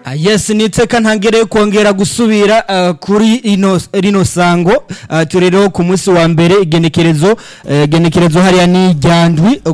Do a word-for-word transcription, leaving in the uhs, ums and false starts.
Yes niteka ntangere kongera gusubira uh, kuri ino rino sango uh, turero ku munsi wa mbere igenekerezo uh, igenekerezo hariya ni ryandwi